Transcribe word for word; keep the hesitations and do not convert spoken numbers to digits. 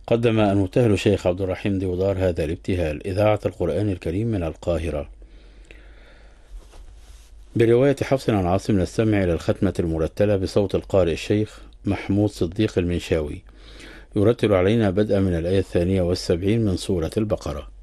قدم المبتهل الشيخ عبد الرحيم ديودار هذا الابتهال. إذاعة القرآن الكريم من القاهرة. برواية حفص عن عاصم نستمع إلى الختمة المرتلة بصوت القارئ الشيخ محمود صديق المنشاوي، يرتل علينا بدءا من الآية الثانية والسبعين من سورة البقرة.